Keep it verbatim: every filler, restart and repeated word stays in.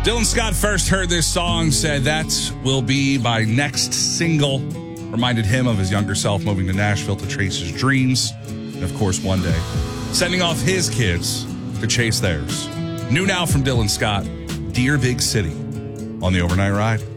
Dylan Scott first heard this song, said that will be my next single. Reminded him of his younger self moving to Nashville to chase his dreams. And of course, one day, sending off his kids to chase theirs. New now from Dylan Scott, Dear Big City on the Overnight Ride.